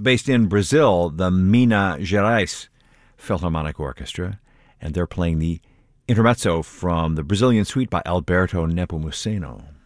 based in Brazil, the Minas Gerais Philharmonic Orchestra, and they're playing the intermezzo from the Brazilian Suite by Alberto Nepomuceno.